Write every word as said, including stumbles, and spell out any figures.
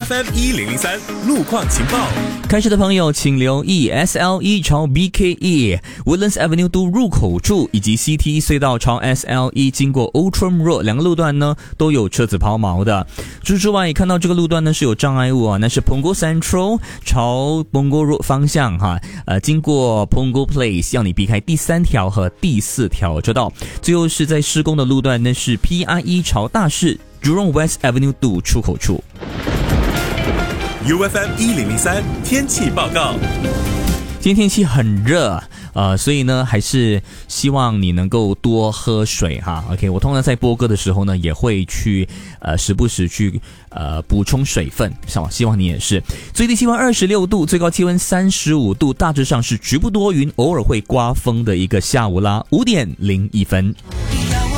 F M 一零零三路况情报。 开车的朋友请留意 S L E 朝 B K E Woodlands Avenue 都入口处以及 C T 隧道朝 S L E 经过 Outram Road 两个路段呢都有车子抛锚的。除此之外，也看到这个路段呢是有障碍物啊，那是 Punggol Central 朝 Punggol Road 方向哈，呃，经过 Punggol Place 要你避开第三条和第四条车道。最后是在施工的路段呢是 P I E 朝大市 Jurong West Avenue 都出口处。 U F M 一零零三天气报告。 今天天气很热，呃，所以呢，还是希望你能够多喝水哈。OK， 我通常在播歌的时候呢，也会去呃时不时去呃补充水分，是吧？希望你也是。最低气温二十六度，最高气温三十五度，大致上是局部多云，偶尔会刮风的一个下午啦。五点零一分。